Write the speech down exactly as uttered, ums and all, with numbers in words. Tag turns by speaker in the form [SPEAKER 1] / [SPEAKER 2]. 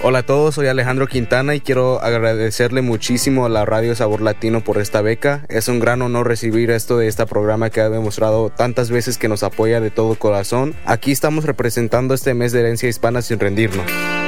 [SPEAKER 1] Hola a todos, soy Alejandro Quintana y quiero agradecerle muchísimo a la Radio Sabor Latino por esta beca. Es un gran honor recibir esto de este programa que ha demostrado tantas veces que nos apoya de todo corazón. Aquí estamos representando este mes de herencia hispana sin rendirnos.